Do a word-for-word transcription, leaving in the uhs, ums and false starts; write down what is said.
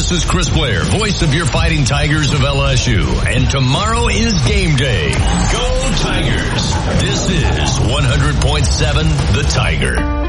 This is Chris Blair, voice of your Fighting Tigers of L S U. And tomorrow is game day. Go Tigers! This is one hundred point seven The Tiger.